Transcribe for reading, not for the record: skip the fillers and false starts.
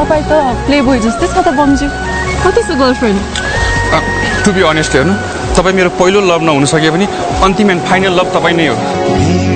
तपाईँ त प्लेबोय जस्तै छ त बमजी कति छ गर्लफ्रेन्ड टु बी अनेस्ट हेर्नु तपाईँ मेरो पहिलो लभ नहुन सके पनि अन्तिम एन्ड फाइनल लभ तपाईँ नै हो